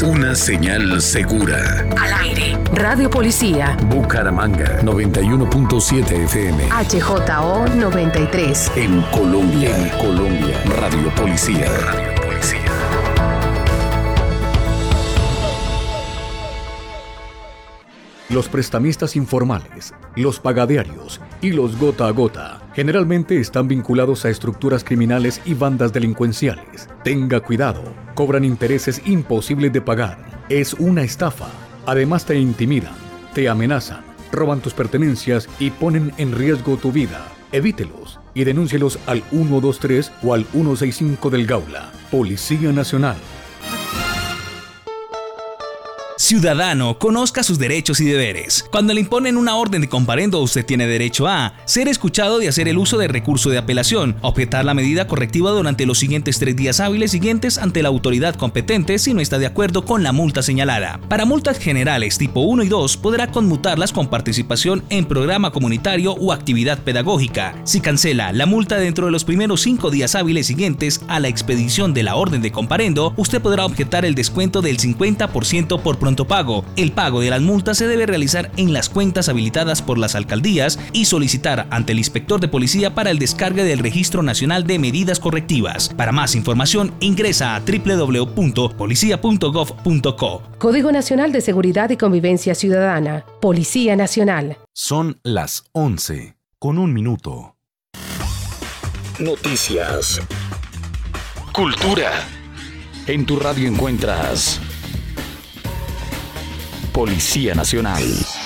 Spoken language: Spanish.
es una señal segura. Al aire. Radio Policía. Bucaramanga 91.7 FM. HJO 93. En Colombia. Radio Policía. Los prestamistas informales, los pagadiarios y los gota a gota generalmente están vinculados a estructuras criminales y bandas delincuenciales. Tenga cuidado, cobran intereses imposibles de pagar. Es una estafa. Además te intimidan, te amenazan, roban tus pertenencias y ponen en riesgo tu vida. Evítelos y denúncielos al 123 o al 165 del Gaula. Policía Nacional. Ciudadano, conozca sus derechos y deberes. Cuando le imponen una orden de comparendo, usted tiene derecho a ser escuchado y hacer el uso del recurso de apelación, objetar la medida correctiva durante los siguientes 3 días hábiles siguientes ante la autoridad competente si no está de acuerdo con la multa señalada. Para multas generales tipo 1 y 2, podrá conmutarlas con participación en programa comunitario o actividad pedagógica. Si cancela la multa dentro de los primeros 5 días hábiles siguientes a la expedición de la orden de comparendo, usted podrá objetar el descuento del 50% por pronto pago. El pago de las multas se debe realizar en las cuentas habilitadas por las alcaldías y solicitar ante el inspector de policía para el descargue del Registro Nacional de Medidas Correctivas. Para más información, ingresa a www.policia.gov.co. Código Nacional de Seguridad y Convivencia Ciudadana. Policía Nacional. Son las 11:01. Noticias. Cultura. En tu radio encuentras Policía Nacional.